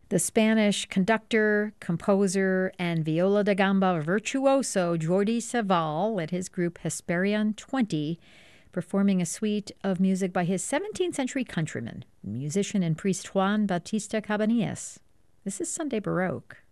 The Spanish conductor, composer, and viola da gamba virtuoso Jordi Savall led his group Hesperian 20, performing a suite of music by his 17th century countryman, musician and priest Juan Bautista Cabanillas. This is Sunday Baroque.